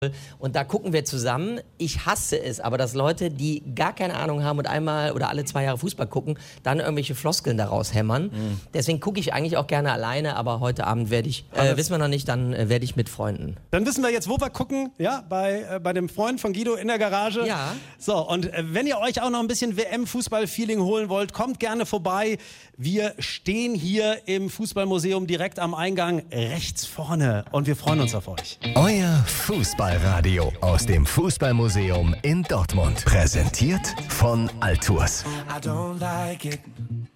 Und da gucken wir zusammen. Ich hasse es, aber dass Leute, die gar keine Ahnung haben und einmal oder alle 2 Jahre Fußball gucken, dann irgendwelche Floskeln daraus hämmern. Deswegen gucke ich eigentlich auch gerne alleine, aber heute Abend werde ich, wissen wir noch nicht, dann werde ich mit Freunden. Dann wissen wir jetzt, wo wir gucken, ja, bei dem Freund von Guido in der Garage. Ja. So, und wenn ihr euch auch noch ein bisschen WM-Fußball-Feeling holen wollt, kommt gerne vorbei. Wir stehen hier im Fußballmuseum direkt am Eingang rechts vorne und wir freuen uns auf euch. Euer Fußballradio aus dem Fußballmuseum in Dortmund. Präsentiert von Altours. I don't like it.